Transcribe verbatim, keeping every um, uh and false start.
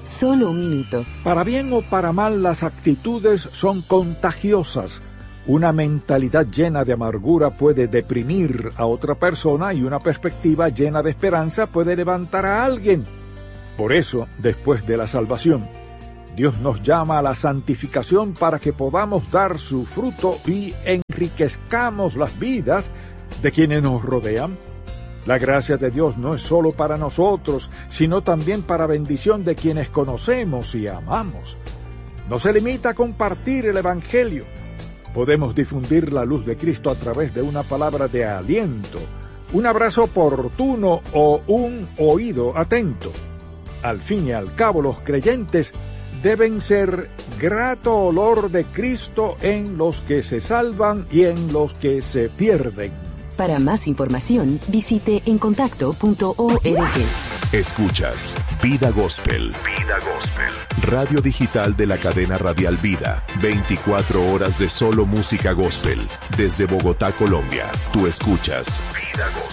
Solo un minuto. Para bien o para mal, las actitudes son contagiosas. Una mentalidad llena de amargura puede deprimir a otra persona y una perspectiva llena de esperanza puede levantar a alguien. Por eso, después de la salvación, Dios nos llama a la santificación para que podamos dar su fruto y enriquezcamos las vidas de quienes nos rodean. La gracia de Dios no es solo para nosotros, sino también para bendición de quienes conocemos y amamos. No se limita a compartir el Evangelio. Podemos difundir la luz de Cristo a través de una palabra de aliento, un abrazo oportuno o un oído atento. Al fin y al cabo, los creyentes deben ser grato olor de Cristo en los que se salvan y en los que se pierden. Para más información, visite encontacto punto org. Escuchas Vida Gospel. Vida Gospel. Radio digital de la cadena radial Vida. veinticuatro horas de solo música gospel. Desde Bogotá, Colombia. Tú escuchas Vida Gospel.